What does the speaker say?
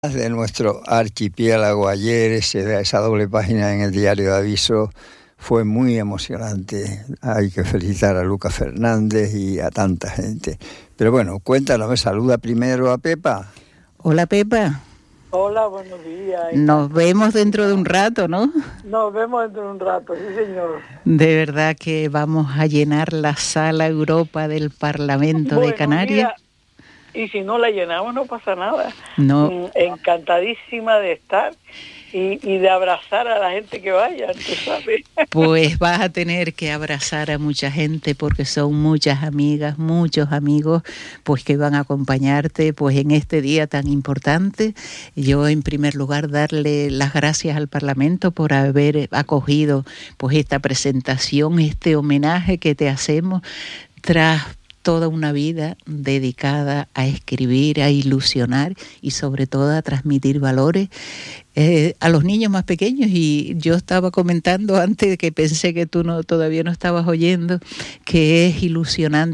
De nuestro archipiélago ayer, esa doble página en el diario de Aviso fue muy emocionante. Hay que felicitar a Lucas Fernández y a tanta gente. Pero bueno, cuéntanos, saluda primero a Pepa. Hola, Pepa. Hola, buenos días. Nos vemos dentro de un rato, ¿no? Nos vemos dentro de un rato, sí, señor. De verdad que vamos a llenar la sala Europa del Parlamento de Canarias. Mira, y si no la llenamos no pasa nada. No. Encantadísima de estar y de abrazar a la gente que vaya, tú sabes. Pues vas a tener que abrazar a mucha gente porque son muchas amigas, muchos amigos, pues que van a acompañarte pues en este día tan importante. Yo en primer lugar darle las gracias al Parlamento por haber acogido pues esta presentación, este homenaje que te hacemos tras toda una vida dedicada a escribir, a ilusionar y sobre todo a transmitir valores a los niños más pequeños. Y yo estaba comentando antes que pensé que tú todavía no estabas oyendo, que es ilusionante